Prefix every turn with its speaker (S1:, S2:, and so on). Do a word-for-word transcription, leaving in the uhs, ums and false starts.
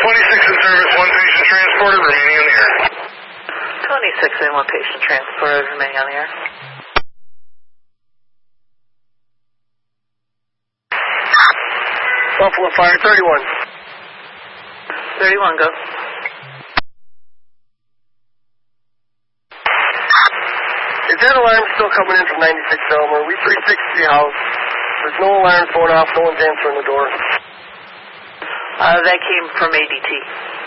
S1: twenty-six in service, one patient transported, remaining on the air.
S2: twenty-six and one patient transported, remaining on the air.
S3: Buffalo Fire, thirty-one.
S2: thirty-one, go.
S3: Is that alarm still coming in from ninety-six Elmer? We three sixty the house. There's no alarms going off. No one's answering the door.
S2: Uh, that came from A D T.